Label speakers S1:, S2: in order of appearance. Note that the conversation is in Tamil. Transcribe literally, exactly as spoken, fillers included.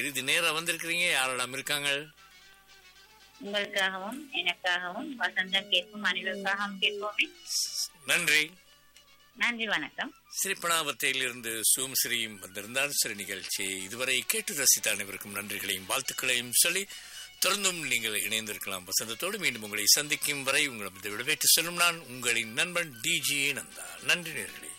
S1: இறுதி நேரம் வந்திருக்கிறீங்க. யாரெல்லாம் இருக்காங்க?
S2: உங்களுக்காகவும் எனக்காகவும் வசந்தம் கேட்கும் அனைவருக்காகவும் கேட்போமே.
S1: நன்றி.
S2: நன்றி, வணக்கம்.
S1: சிரிப்பனாவத்தையில் இருந்து சோமஸ்ரீயும் வந்திருந்தார். சிறு நிகழ்ச்சி இதுவரை கேட்டு ரசித்த அனைவருக்கும் நன்றிகளையும் வாழ்த்துக்களையும் சொல்லி தொடர்ந்தும் நீங்கள் இணைந்திருக்கலாம். வசந்தத்தோடு மீண்டும் உங்களை சந்திக்கும் வரை உங்களிடம் விடைபெற்று செல்லும் நான் உங்களின் நண்பன் டி ஜே நந்தா. நன்றி நேயர்களே.